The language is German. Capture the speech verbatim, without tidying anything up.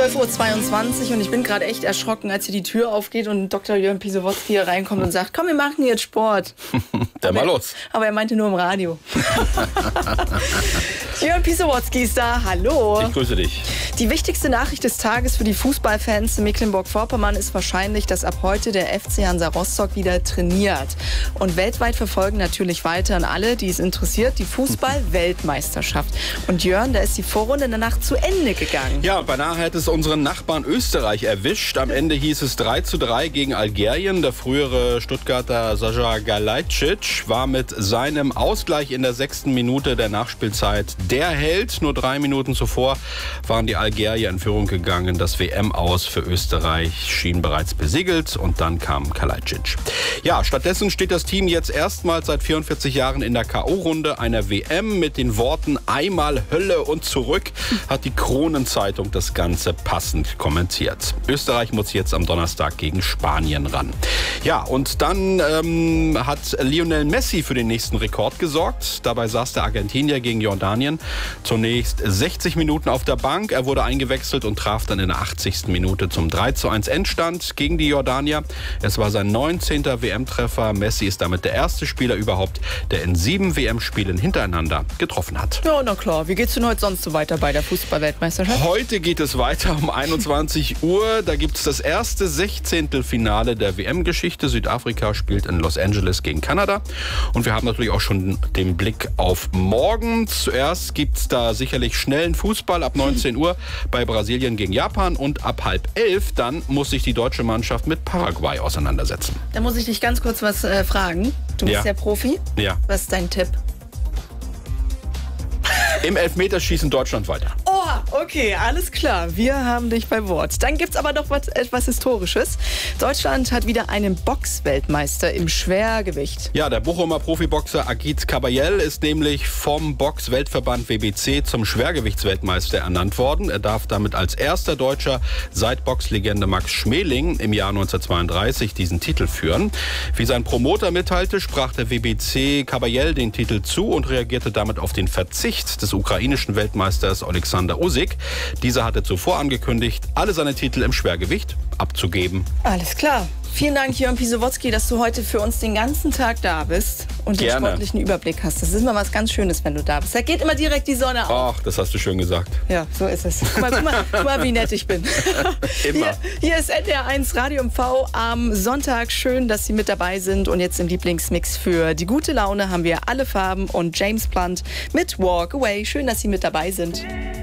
zwölf Uhr zweiundzwanzig und ich bin gerade echt erschrocken, als hier die Tür aufgeht und Doktor Jörn Pisowotzki hier reinkommt und sagt, komm, wir machen jetzt Sport. Dann mal los. Aber er meinte nur im Radio. Jörn Pisowotzki ist da, hallo. Ich grüße dich. Die wichtigste Nachricht des Tages für die Fußballfans in Mecklenburg-Vorpommern ist wahrscheinlich, dass ab heute der F C Hansa Rostock wieder trainiert. Und weltweit verfolgen natürlich weiter an alle, die es interessiert, die Fußball-Weltmeisterschaft. Und Jörn, da ist die Vorrunde in der Nacht zu Ende gegangen. Ja, beinahe hätte es unseren Nachbarn Österreich erwischt. Am Ende hieß es drei zu drei gegen Algerien. Der frühere Stuttgarter Sascha Kalajdzic war mit seinem Ausgleich in der sechsten Minute der Nachspielzeit der Held. Nur drei Minuten zuvor waren die Algerier in Führung gegangen. Das W M-Aus für Österreich schien bereits besiegelt und dann kam Kalajdzic. Ja, stattdessen steht das Team jetzt erstmals seit vierundvierzig Jahren in der K O-Runde einer W M. Mit den Worten "Einmal Hölle und zurück" hat die Kronenzeitung das Ganze passend kommentiert. Österreich muss jetzt am Donnerstag gegen Spanien ran. Ja, und dann ähm, hat Lionel Messi für den nächsten Rekord gesorgt. Dabei saß der Argentinier gegen Jordanien zunächst sechzig Minuten auf der Bank. Er wurde eingewechselt und traf dann in der achtzigsten Minute zum drei zu eins Endstand gegen die Jordanier. Es war sein neunzehnter W M-Treffer. Messi ist damit der erste Spieler überhaupt, der in sieben W M-Spielen hintereinander getroffen hat. Ja, na klar. Wie geht's denn heute sonst so weiter bei der Fußball-Weltmeisterschaft? Heute geht es weiter um einundzwanzig Uhr. Da gibt es das erste Sechzehntelfinale der W M-Geschichte. Südafrika spielt in Los Angeles gegen Kanada. Und wir haben natürlich auch schon den Blick auf morgen. Zuerst gibt es da sicherlich schnellen Fußball ab neunzehn Uhr bei Brasilien gegen Japan. Und ab halb elf dann muss sich die deutsche Mannschaft mit Paraguay auseinandersetzen. Da muss ich dich ganz kurz was äh, fragen. Du bist Ja. der Profi. Ja. Was ist dein Tipp? Im Elfmeterschießen Deutschland weiter. Oh, okay, alles klar. Wir haben dich bei Wort. Dann gibt's aber noch was, etwas Historisches. Deutschland hat wieder einen Boxweltmeister im Schwergewicht. Ja, der Bochumer Profiboxer Agit Kabayel ist nämlich vom Box-Weltverband W B C zum Schwergewichtsweltmeister ernannt worden. Er darf damit als erster Deutscher seit Boxlegende Max Schmeling im Jahr neunzehnhundertzweiunddreißig diesen Titel führen. Wie sein Promoter mitteilte, sprach der W B C Kabayel den Titel zu und reagierte damit auf den Verzicht des ukrainischen Weltmeisters Alexander Usyk. Dieser hatte zuvor angekündigt, alle seine Titel im Schwergewicht abzugeben. Alles klar. Vielen Dank, Jörn Pisowotzki, dass du heute für uns den ganzen Tag da bist und den Gerne. sportlichen Überblick hast. Das ist immer was ganz Schönes, wenn du da bist. Da geht immer direkt die Sonne auf. Ach, das hast du schön gesagt. Ja, so ist es. Guck mal, guck mal, guck mal wie nett ich bin. Immer. Hier, hier ist N D R eins Radio M V am Sonntag. Schön, dass Sie mit dabei sind. Und jetzt im Lieblingsmix für die gute Laune haben wir Alle Farben und James Blunt mit Walk Away. Schön, dass Sie mit dabei sind.